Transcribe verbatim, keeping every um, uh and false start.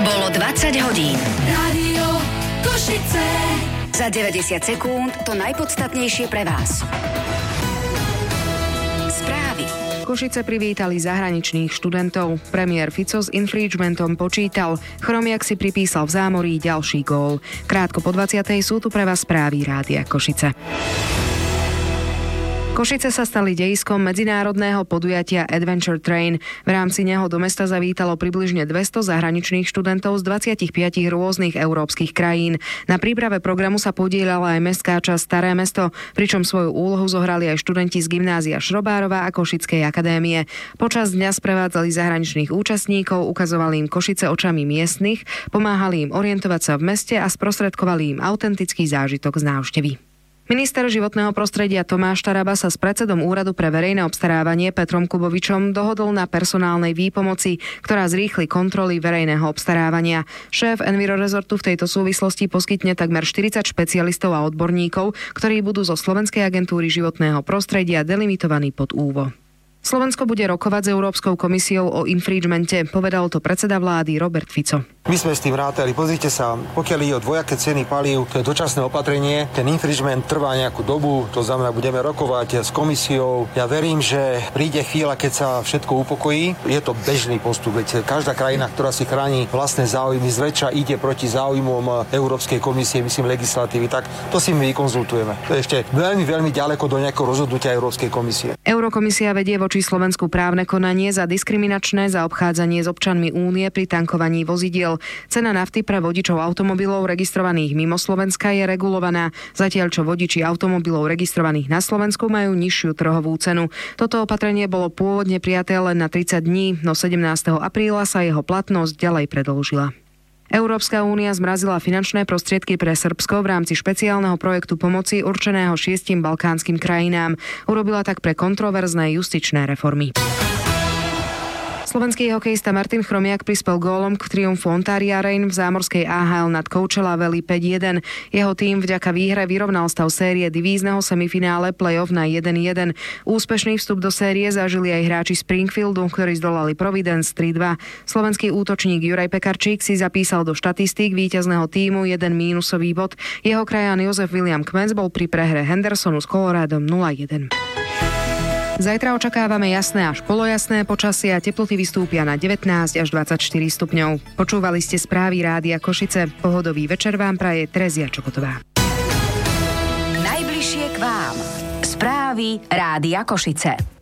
Bolo dvadsať hodín. Rádio Košice. Za deväťdesiat sekúnd to najpodstatnejšie pre vás. Správy. Košice privítali zahraničných študentov. Premiér Fico s infringementom počítal. Chromiak si pripísal v zámorí ďalší gól. Krátko po dvadsiatej sú tu pre vás správy Rádia Košice. Košice sa stali dejiskom medzinárodného podujatia Adventure Train. V rámci neho do mesta zavítalo približne dvesto zahraničných študentov z dvadsaťpäť rôznych európskych krajín. Na príprave programu sa podieľala aj mestská časť Staré mesto, pričom svoju úlohu zohrali aj študenti z gymnázia Šrobárova a Košickej akadémie. Počas dňa sprevádzali zahraničných účastníkov, ukazovali im Košice očami miestnych, pomáhali im orientovať sa v meste a sprostredkovali im autentický zážitok z návštevy. Minister životného prostredia Tomáš Taraba sa s predsedom Úradu pre verejné obstarávanie Petrom Kubovičom dohodol na personálnej výpomoci, ktorá zrýchli kontroly verejného obstarávania. Šéf Envirorezortu v tejto súvislosti poskytne takmer štyridsať špecialistov a odborníkov, ktorí budú zo Slovenskej agentúry životného prostredia delimitovaní pod úvo. Slovensko bude rokovať s Európskou komisiou o infringemente, povedal to predseda vlády Robert Fico. My sme s tým rátali. Pozrite sa, pokiaľ ide o dvojaké ceny palív, to je dočasné opatrenie. Ten infringement trvá nejakú dobu, to znamená, budeme rokovať s komisiou. Ja verím, že príde chvíľa, keď sa všetko upokojí. Je to bežný postup, veď každá krajina, ktorá si chráni vlastné záujmy, zväčša ide proti záujmom Európskej komisie, myslím legislatívy, tak to si my vykonzultujeme. To je ešte veľmi, veľmi ďaleko do nejakého rozhodnutia Európskej komisie. Eurokomisia vedie voči Slovensku právne konanie za diskriminačné zaobchádzanie s občanmi únie pri tankovaní vozidiel. Cena nafty pre vodičov automobilov registrovaných mimo Slovenska je regulovaná, zatiaľ čo vodiči automobilov registrovaných na Slovensku majú nižšiu trhovú cenu. Toto opatrenie bolo pôvodne prijaté len na tridsať dní, no sedemnásteho apríla sa jeho platnosť ďalej predĺžila. Európska únia zmrazila finančné prostriedky pre Srbsko v rámci špeciálneho projektu pomoci určeného šiestim balkánskym krajinám. Urobila tak pre kontroverzné justičné reformy. Slovenský hokejista Martin Chromiak prispel gólom k triumfu Ontaria Reign v zámorskej á há el nad Coachella Valley päť jeden. Jeho tím vďaka výhre vyrovnal stav série divízneho semifinále play-off na jeden jeden. Úspešný vstup do série zažili aj hráči Springfieldu, ktorí zdolali Providence tri dva. Slovenský útočník Juraj Pekarčík si zapísal do štatistík víťazného tímu jeden mínusový bod. Jeho krajan Jozef William Kmenz bol pri prehre Hendersonu s Colorádom nula jeden. Zajtra očakávame jasné až polojasné počasie a teploty vystúpia na devätnásť až dvadsaťštyri stupňov. Počúvali ste správy Rádia Košice. Pohodový večer vám praje Terezia Čokotová. Najbližšie k vám. Správy Rádia Košice.